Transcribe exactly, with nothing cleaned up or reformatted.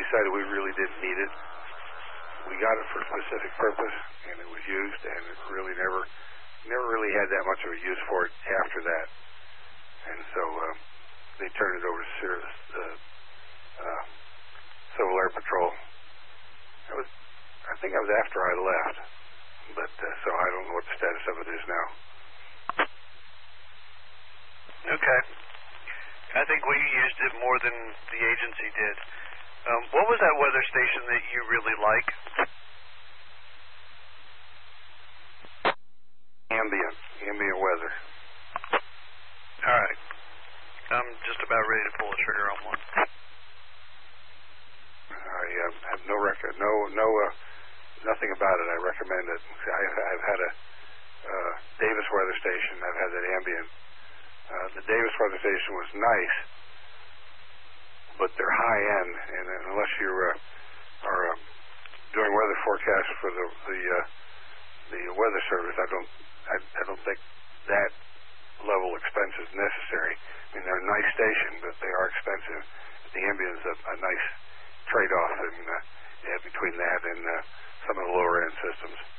decided we really didn't need it. We got it for a specific purpose, and it was used, and it really never, never really had that much of a use for it after that. And so uh, they turned it over to Cirrus, uh, uh, Civil Air Patrol. I was, I think I was after I left, but uh, so I don't know what the status of it is now. Okay. I think we used it more than the agency did. Um, what was that weather station that you really like? Ambient, ambient weather. All right. I'm just about ready to pull the trigger on one. I uh, have no record, no, no, uh, nothing about it. I recommend it. I, I've had a uh, Davis weather station. I've had that ambient. Uh, the Davis weather station was nice, but they're high end, and unless you uh, are uh, doing weather forecasts for the the uh, the weather service, I don't I, I don't think that level expense is necessary. I mean, they're a nice station, but they are expensive. The ambient is a, a nice trade-off in, uh, yeah, between that and uh, some of the lower end systems.